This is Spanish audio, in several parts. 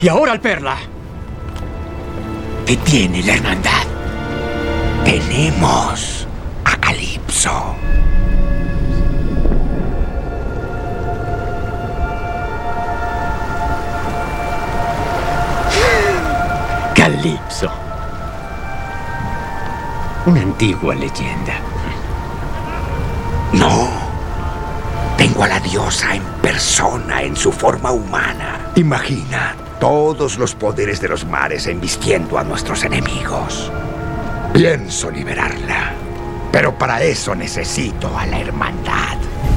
Y ahora al Perla. ¿Qué tiene la hermandad? Tenemos a Calipso. Calipso. Una antigua leyenda. No. Tengo a la diosa en persona, en su forma humana. Imagina todos los poderes de los mares embistiendo a nuestros enemigos. Pienso liberarla, pero para eso necesito a la hermandad.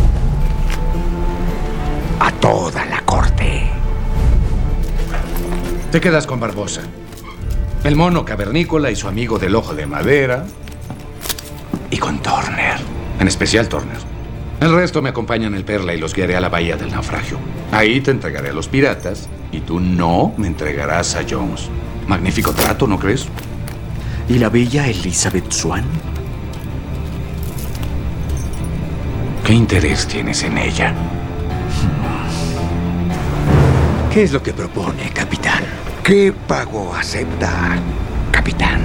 A toda la corte. Te quedas con Barbosa, el mono cavernícola y su amigo del ojo de madera, y con Turner, en especial Turner. El resto me acompañan el Perla y los guiaré a la bahía del naufragio. Ahí te entregaré a los piratas y tú no me entregarás a Jones. Magnífico trato, ¿no crees? ¿Y la bella Elizabeth Swann? ¿Qué interés tienes en ella? ¿Qué es lo que propone, capitán? ¿Qué pago acepta, capitán?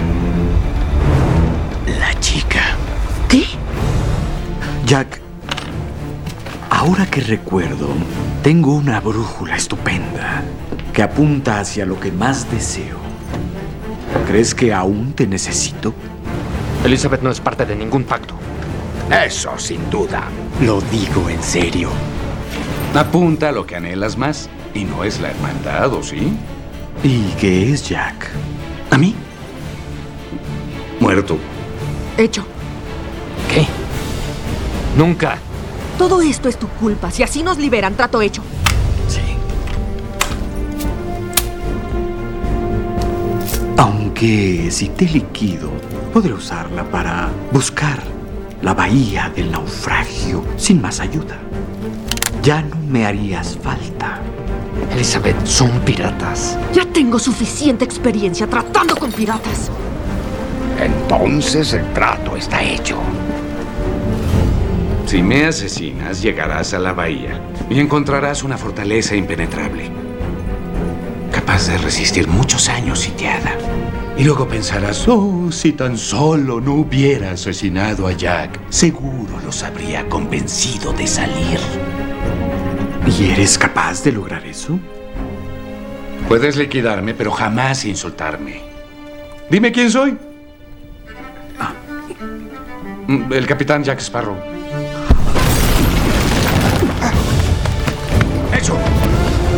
La chica. ¿Qué? Jack, ahora que recuerdo, tengo una brújula estupenda que apunta hacia lo que más deseo. ¿Crees que aún te necesito? Elizabeth no es parte de ningún pacto. Eso sin duda. Lo digo en serio. Apunta a lo que anhelas más. Y no es la hermandad, ¿o sí? ¿Y qué es Jack? ¿A mí? Muerto. Hecho. ¿Qué? Nunca. Todo esto es tu culpa. Si así nos liberan, trato hecho. Sí. Aunque si te liquido, podré usarla para buscar la bahía del naufragio sin más ayuda. Ya no me harías falta. Elizabeth, son piratas. Ya tengo suficiente experiencia tratando con piratas. Entonces el trato está hecho. Si me asesinas, llegarás a la bahía y encontrarás una fortaleza impenetrable, capaz de resistir muchos años sitiada. Y luego pensarás, oh, si tan solo no hubiera asesinado a Jack, seguro los habría convencido de salir. ¿Y eres capaz de lograr eso? Puedes liquidarme, pero jamás insultarme. Dime quién soy. El capitán Jack Sparrow.